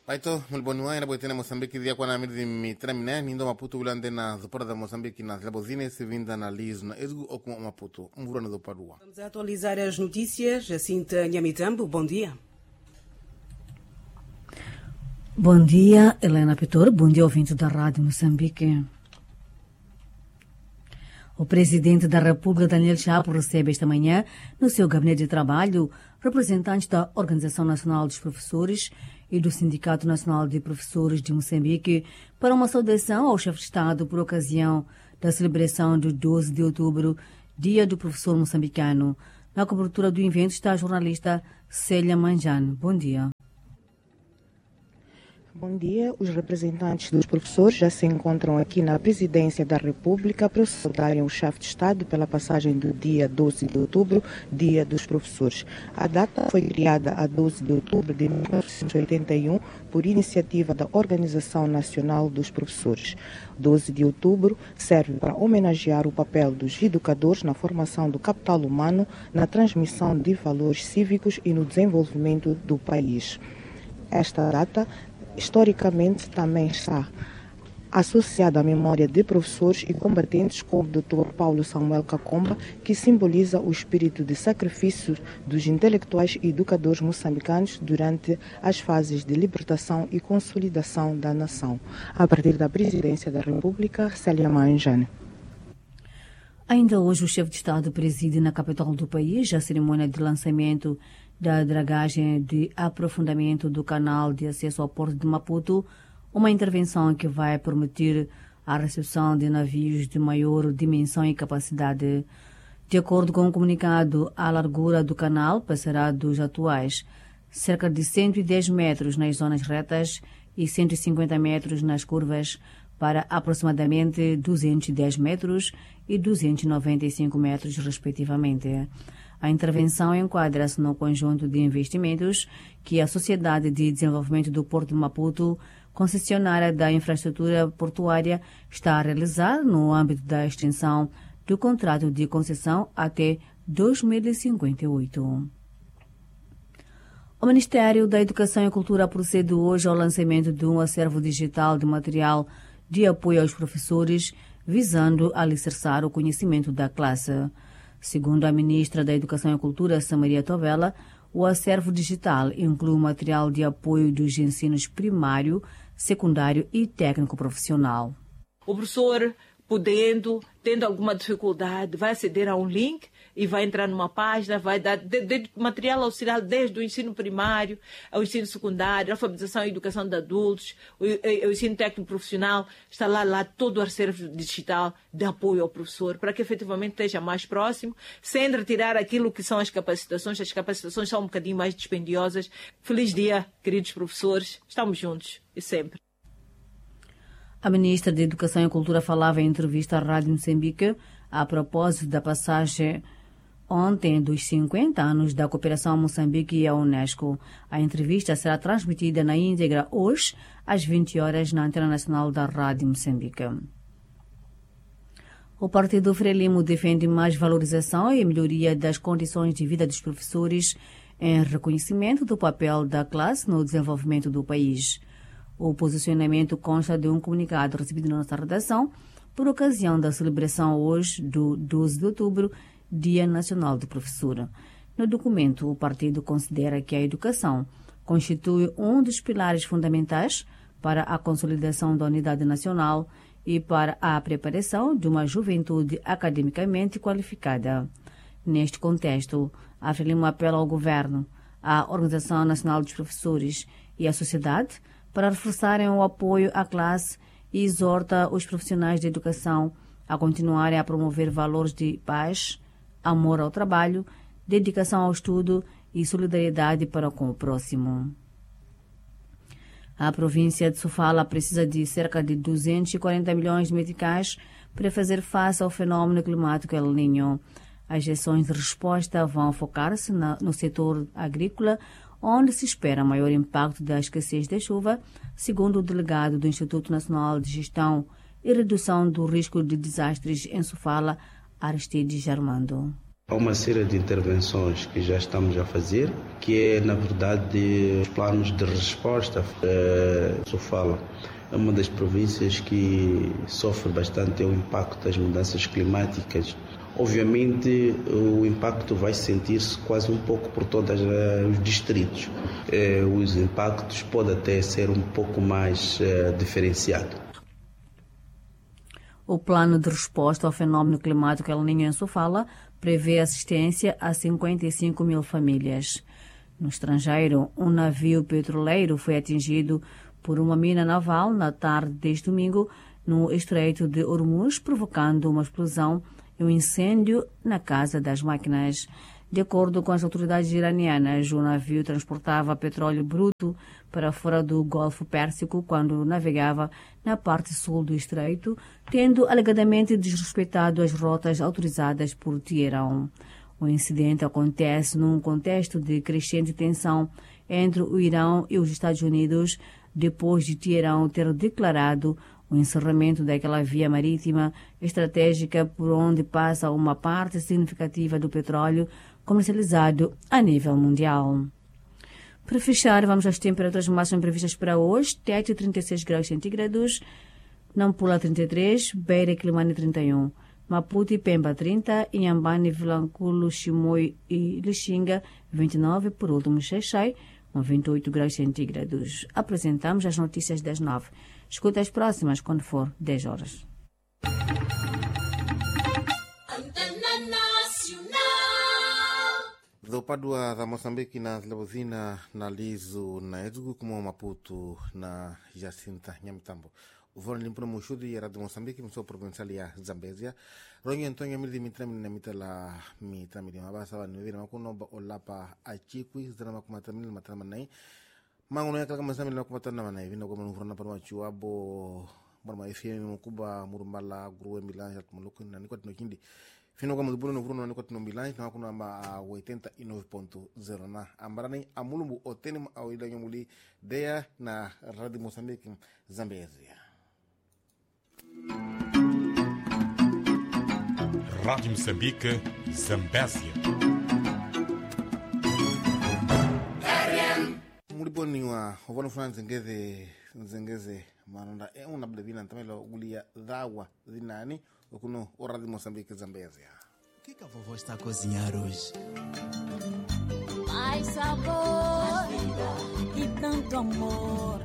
Baito mulboni ina boitena Moçambique dia kwana midi mitramine nindo Maputo ulande na zopora da Moçambique na labozine se vinda na liso na esgo ou com Maputo mvura na dopadua. Vamos a atualizar as notícias. Jacinta Nhamitambo, bom dia. Bom dia, Helena Pitor. Bom dia, ouvinte da Rádio Moçambique. O presidente da República, Daniel Chapo, recebe esta manhã, no seu gabinete de trabalho, representantes da Organização Nacional dos Professores e do Sindicato Nacional de Professores de Moçambique para uma saudação ao chefe de Estado por ocasião da celebração do 12 de outubro, Dia do Professor Moçambicano. Na cobertura do evento está a jornalista Célia Manjane. Bom dia. Bom dia. Os representantes dos professores já se encontram aqui na Presidência da República para saudarem o chefe de Estado pela passagem do dia 12 de outubro, Dia dos Professores. A data foi criada a 12 de outubro de 1981 por iniciativa da Organização Nacional dos Professores. 12 de outubro serve para homenagear o papel dos educadores na formação do capital humano, na transmissão de valores cívicos e no desenvolvimento do país. Esta data historicamente também está associada à memória de professores e combatentes como o Dr. Paulo Samuel Kakomba, que simboliza o espírito de sacrifício dos intelectuais e educadores moçambicanos durante as fases de libertação e consolidação da nação. A partir da Presidência da República, Célia Manjane. Ainda hoje o chefe de Estado preside na capital do país a cerimônia de lançamento da dragagem de aprofundamento do canal de acesso ao porto de Maputo, uma intervenção que vai permitir a recepção de navios de maior dimensão e capacidade. De acordo com o comunicado, a largura do canal passará dos atuais cerca de 110 metros nas zonas retas e 150 metros nas curvas para aproximadamente 210 metros e 295 metros, respectivamente. A intervenção enquadra-se no conjunto de investimentos que a Sociedade de Desenvolvimento do Porto de Maputo, concessionária da infraestrutura portuária, está a realizar no âmbito da extensão do contrato de concessão até 2058. O Ministério da Educação e Cultura procede hoje ao lançamento de um acervo digital de material de apoio aos professores, visando alicerçar o conhecimento da classe. Segundo a ministra da Educação e Cultura, Samaria Tovela, o acervo digital inclui material de apoio dos ensinos primário, secundário e técnico-profissional. O professor, tendo alguma dificuldade, vai aceder a um link e vai entrar numa página, vai dar material auxiliar desde o ensino primário ao ensino secundário, alfabetização e educação de adultos, o ensino técnico profissional, está lá todo o acervo digital de apoio ao professor, para que efetivamente esteja mais próximo, sem retirar aquilo que são as capacitações. As capacitações são um bocadinho mais dispendiosas. Feliz dia, queridos professores, estamos juntos e sempre. A ministra da Educação e Cultura falava em entrevista à Rádio Moçambique a propósito da passagem ontem dos 50 anos da cooperação a Moçambique e a Unesco. A entrevista será transmitida na íntegra hoje, às 20 horas, na Antena Nacional da Rádio Moçambique. O Partido Frelimo defende mais valorização e melhoria das condições de vida dos professores em reconhecimento do papel da classe no desenvolvimento do país. O posicionamento consta de um comunicado recebido na nossa redação por ocasião da celebração hoje do 12 de outubro, Dia Nacional do Professor. No documento, o partido considera que a educação constitui um dos pilares fundamentais para a consolidação da unidade nacional e para a preparação de uma juventude academicamente qualificada. Neste contexto, a Frelimo apela ao Governo, à Organização Nacional dos Professores e à sociedade para reforçarem o apoio à classe e exorta os profissionais de educação a continuarem a promover valores de paz, amor ao trabalho, dedicação ao estudo e solidariedade para com o próximo. A província de Sofala precisa de cerca de 240 milhões de meticais para fazer face ao fenômeno climático El Niño. As ações de resposta vão focar-se no setor agrícola, onde se espera maior impacto da escassez da chuva, segundo o delegado do Instituto Nacional de Gestão e Redução do Risco de Desastres em Sofala, Aristides Armando. Há uma série de intervenções que já estamos a fazer, que é, na verdade, os planos de resposta. Sofala é uma das províncias que sofre bastante o impacto das mudanças climáticas. Obviamente, o impacto vai sentir-se quase um pouco por todos os distritos. Os impactos podem até ser um pouco mais diferenciados. O plano de resposta ao fenômeno climático El Niño em Sofala prevê assistência a 55 mil famílias. No estrangeiro, um navio petroleiro foi atingido por uma mina naval na tarde deste domingo no Estreito de Hormuz, provocando uma explosão e um incêndio na Casa das Máquinas. De acordo com as autoridades iranianas, o navio transportava petróleo bruto para fora do Golfo Pérsico quando navegava na parte sul do estreito, tendo alegadamente desrespeitado as rotas autorizadas por Teherão. O incidente acontece num contexto de crescente tensão entre o Irão e os Estados Unidos, depois de Teherão ter declarado o encerramento daquela via marítima estratégica por onde passa uma parte significativa do petróleo comercializado a nível mundial. Para fechar, vamos às temperaturas máximas previstas para hoje. Tete 36 graus centígrados, Nampula 33, Beira e Climane 31, Maputo e Pemba 30, Inhambane, Vilanculo, Chimoio e Lixinga 29, por último Xaixai com 28 graus centígrados. Apresentamos as notícias das 9. Escuta as próximas quando for 10 horas. Do Padua da Moçambique na Levozina, na Lizo, na Edgo, como Maputo, na Jacinta Nhamitambo. O Vôlei Limpo no Muxudi era de Moçambique, msou provincial ya Zambésia. Ronyo Antonio Mildi Mitrami na mitala Mitrami Mabasa wa Nuvira Makuno Olapa Achikwi, Zama Kumatamil Matamanai. Manguno yaka kama Samil Makumatana Manai, Vino Goma Nufrana Panwa Chuabo, Barma FM Mukuba, Murumbala, Grue Milan, Muluku, na Nikot no Hindi. Fino kama Zubulu no Bruno Nikot no Milan, na kuna ma 89.0 na Ambarani Amulumbu Otenim Awila Yomuli Dea na Radio Moçambique Zambésia. Rádio Moçambique, Zambésia. Muliboni wa wano fulani zengeze manonda una blevina ntamelo gulia dawa zinani okuno o Rádio Moçambique Zambésia. O que a vovó está a cozinhar hoje? Mais sabor e tanto amor.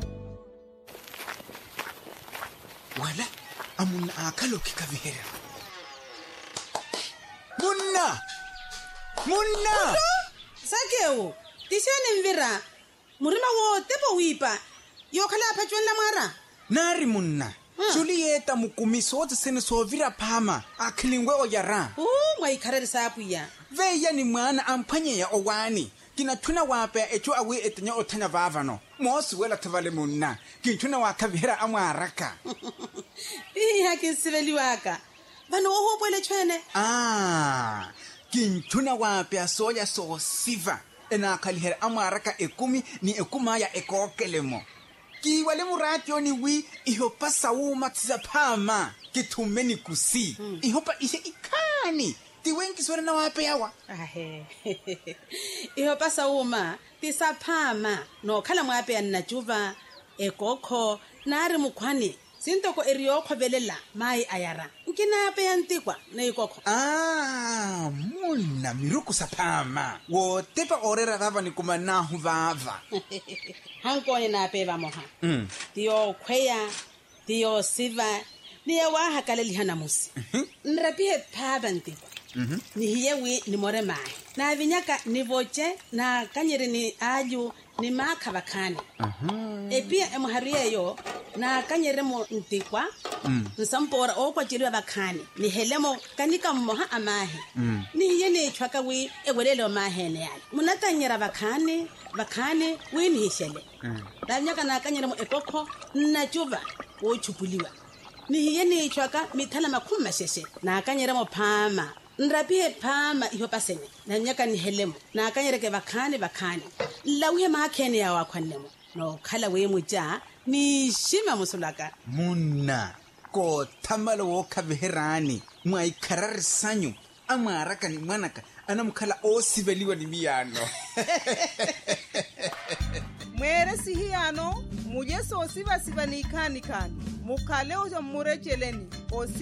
Wala, amuna akalo kikavihera. Munna! Munna! Sakeo, tishane mvira. Murima wo tepo wipa. Yo khala phachwen la mara. Nari munna. Julieta mukumiso wote sene sovira pama. Akilingwe oyara. Mwai kharere sapuya. Veya ni mwana ampanye ya owani. Kina tuna wape echo awi etenya otanya vavano. Mosi wela tavale munna. Kintuna wakavihera amwaraka. Haki siveli waka. Vano oho pwele chwene. Kintuna wape asoya so siva. Ena kalihera amaraka ekumi ni ekuma ya ekokelemo. Ki wale muratyo ni wi ihopa sauma tizapama. Kitumeni kusi. Ihopa ishe ikani. Tiwenki swere na wape yawa. Ihopa sauma tisapama. No kala mwape ya najuva ekoko nari mukwani. Sintoko erioko velela mai ayara. Ukina ape yantikwa na ikoko. Muna miruku sapama. Wo tepa orera dava ni kumanahu vava. Hankoni na ape vamoha. Tiyo kweya, tiyo siva, niya waha kaleli hana musi. Nrapihe paba ntikwa. Nihiyewi ni more mai. Na vinyaka ni voche na kanyeri ni aju ni maka vakani. Epia emuharie yo na kanyeremo ntikwa. Nsampora okwa chiriwa vakani. Ni helemo kanika mmoha amahe. Ni hiyene chwaka wi ewelele omahe ne yali. Munata nyera vakani wi ni hishele. Na vinyaka na kanyeremo ekoko na chuva uchupuliwa. Ni hiyene chwaka mitala makuma sheshe. Na kanyeremo pama. Nrapihe pama ihopa senye. Na nyaka ni helemo. Na kanyereke vakani. Lauhe mahakene ya wakwanemo. No kala we muja ni shima musulaka. Muna ko tamalo wo kaviherani. Mwai karari sanyu. Amaraka ni mwanaka. anamkhala osiveliwa ni miyano mwere sihiyano muje sosiva siva ni ikhani khani mukhale oja mmurecheleni osi